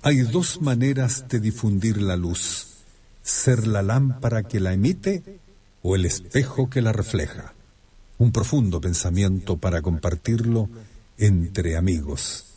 Hay dos maneras de difundir la luz: ser la lámpara que la emite o el espejo que la refleja. Un profundo pensamiento para compartirlo entre amigos.